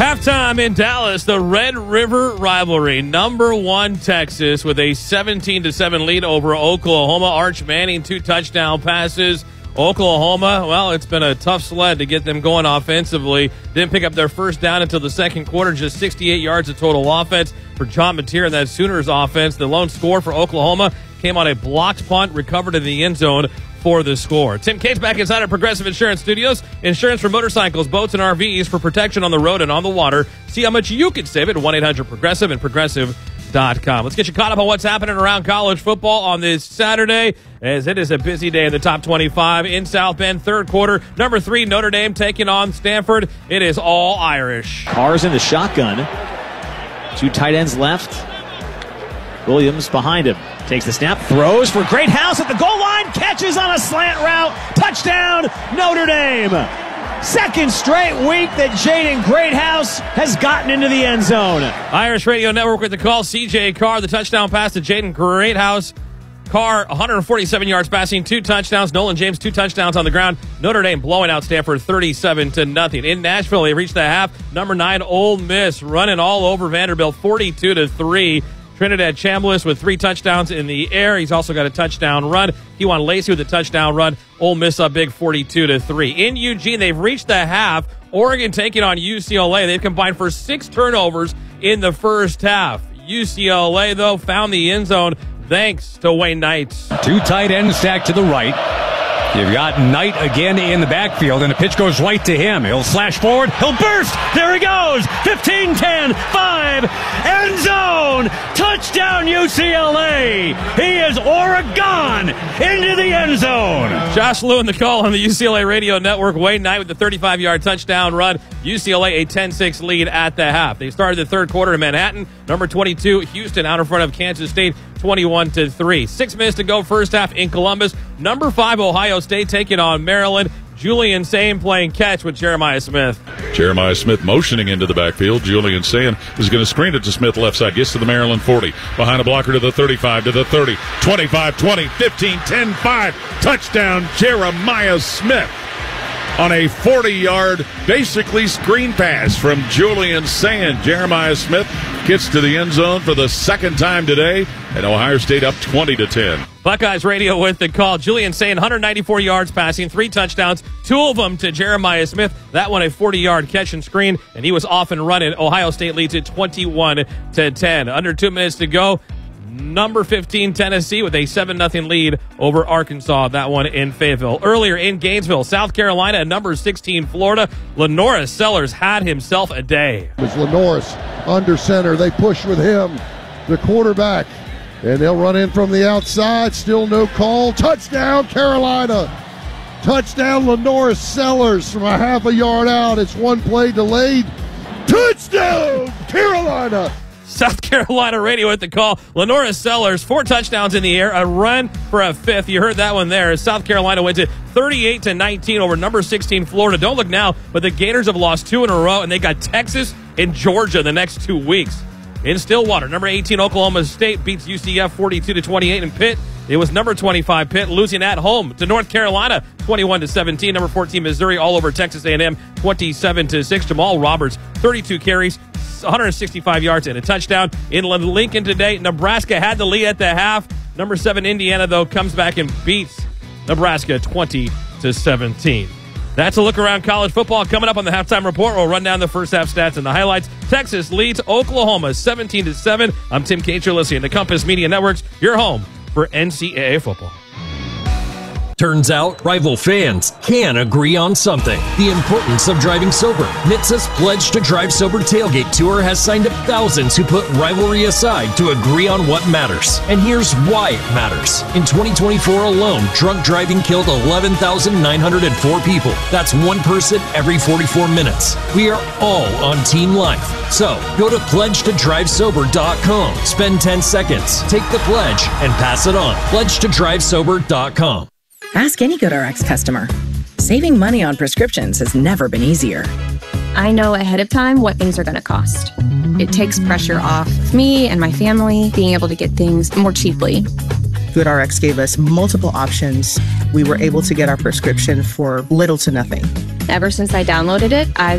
Halftime in Dallas, the Red River rivalry. Number 1 Texas with a 17-7 lead over Oklahoma. Arch Manning, 2 touchdown passes. Oklahoma, well, it's been a tough sled to get them going offensively. Didn't pick up their first down until the second quarter. Just 68 yards of total offense for John Mateer and that Sooners offense. The lone score for Oklahoma came on a blocked punt, recovered in the end zone for the score. Tim Cates back inside our Progressive Insurance Studios. Insurance for motorcycles, boats, and RVs for protection on the road and on the water. See how much you can save at 1-800-PROGRESSIVE and Progressive.com. Let's get you caught up on what's happening around college football on this Saturday, as it is a busy day in the top 25 in South Bend. Third quarter, number 3 Notre Dame taking on Stanford. It is all Irish. Carr's in the shotgun. 2 tight ends left. Williams behind him. Takes the snap, throws for Greathouse at the goal line, catches on a slant route, touchdown, Notre Dame. Second straight week that Jaden Greathouse has gotten into the end zone. Irish Radio Network with the call. C.J. Carr, the touchdown pass to Jaden Greathouse. Carr, 147 yards passing, 2 touchdowns. Nolan James, 2 touchdowns on the ground. Notre Dame blowing out Stanford 37-0. In Nashville, they reached the half. Number 9 Ole Miss running all over Vanderbilt 42-3. Trinidad Chambliss with 3 touchdowns in the air. He's also got a touchdown run. Kewan Lacey with a touchdown run. Ole Miss up big 42-3. In Eugene, they've reached the half. Oregon taking on UCLA. They've combined for 6 turnovers in the first half. UCLA, though, found the end zone thanks to Wayne Knight. 2 tight ends stacked to the right. You've got Knight again in the backfield, and the pitch goes right to him. He'll slash forward. He'll burst. There he goes. 15, 10, 5. End zone. Touchdown UCLA. He is Oregon into the end zone. Josh Lewin, the call on the UCLA Radio Network. Wayne Knight with the 35-yard touchdown run. UCLA a 10-6 lead at the half. They started the third quarter in Manhattan. Number 22, Houston out in front of Kansas State, 21-3. 6 minutes to go first half in Columbus. Number 5, Ohio State taking on Maryland. Julian Sain playing catch with Jeremiah Smith. Jeremiah Smith motioning into the backfield. Julian Sain is going to screen it to Smith left side. Gets to the Maryland 40. Behind a blocker to the 35, to the 30. 25, 20, 15, 10, 5. Touchdown Jeremiah Smith on a 40-yard, basically screen pass from Julian Sain. Jeremiah Smith gets to the end zone for the second time today, and Ohio State up 20-10. Buckeyes Radio with the call. Julian Sain, 194 yards passing, 3 touchdowns, 2 of them to Jeremiah Smith. That one a 40-yard catch and screen, and he was off and running. Ohio State leads it 21-10. Under 2 minutes to go. Number 15, Tennessee, with a 7-0 lead over Arkansas. That one in Fayetteville. Earlier in Gainesville, South Carolina, and number 16, Florida. Lenoris Sellers had himself a day. It was Lenoris under center. They push with him, the quarterback, and they'll run in from the outside. Still no call. Touchdown, Carolina. Touchdown, Lenoris Sellers from a half a yard out. It's 1 play delayed. Touchdown, Carolina. South Carolina Radio at the call. Lenoris Sellers, 4 touchdowns in the air, a run for a 5th. You heard that one there. South Carolina wins it 38-19 over number 16 Florida. Don't look now, but the Gators have lost 2 in a row, and they got Texas and Georgia the next 2 weeks. In Stillwater, number 18 Oklahoma State beats UCF 42-28 in Pitt. It was number 25 Pitt losing at home to North Carolina 21-17. Number 14 Missouri all over Texas A&M 27-6. Jamal Roberts 32 carries, 165 yards and a touchdown. In Lincoln today, Nebraska had the lead at the half. Number 7 Indiana though comes back and beats Nebraska 20-17. That's a look around college football. Coming up on the halftime report, we'll run down the first half stats and the highlights. Texas leads Oklahoma 17-7. I'm Tim Cates. You're listening to Compass Media Networks, your home for NCAA football. Turns out, rival fans can agree on something. The importance of driving sober. NHTSA's Pledge to Drive Sober Tailgate Tour has signed up thousands who put rivalry aside to agree on what matters. And here's why it matters. In 2024 alone, drunk driving killed 11,904 people. That's 1 person every 44 minutes. We are all on Team Life. So, go to pledgetodrivesober.com. Spend 10 seconds, take the pledge, and pass it on. pledgetodrivesober.com. Ask any GoodRx customer. Saving money on prescriptions has never been easier. I know ahead of time what things are going to cost. It takes pressure off me and my family being able to get things more cheaply. GoodRx gave us multiple options. We were able to get our prescription for little to nothing. Ever since I downloaded it, I've